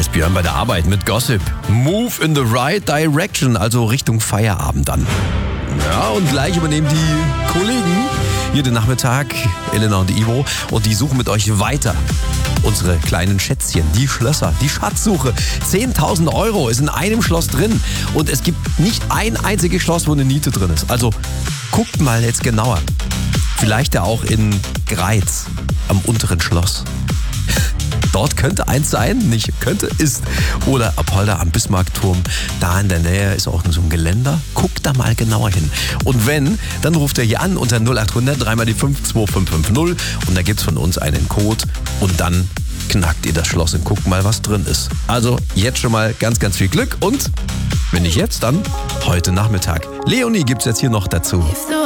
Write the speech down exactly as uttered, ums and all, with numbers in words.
Hier ist Björn bei der Arbeit mit Gossip. Move in the right direction, also Richtung Feierabend dann. Ja, und gleich übernehmen die Kollegen hier den Nachmittag, Elena und Ivo, und die suchen mit euch weiter unsere kleinen Schätzchen, die Schlösser, die Schatzsuche. zehntausend Euro ist in einem Schloss drin und es gibt nicht ein einziges Schloss, wo eine Niete drin ist. Also guckt mal jetzt genauer. Vielleicht ja auch in Greiz am unteren Schloss. Dort könnte eins sein, nicht könnte, ist. Oder Apolda am Bismarckturm. Da in der Nähe ist auch so ein Geländer. Guckt da mal genauer hin. Und wenn, dann ruft er hier an unter null acht hundert, dreimal die fünf, zwei fünf fünf null. Und da gibt's von uns einen Code. Und dann knackt ihr das Schloss und guckt mal, was drin ist. Also jetzt schon mal ganz, ganz viel Glück. Und wenn nicht jetzt, dann heute Nachmittag. Leonie gibt's jetzt hier noch dazu.